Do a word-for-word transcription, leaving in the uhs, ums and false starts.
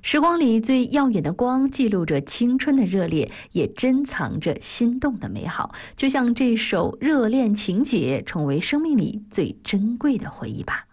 时光里最耀眼的光，记录着青春的热烈，也珍藏着心动的美好。就像这首热恋情节，成为生命里最珍贵的回忆吧。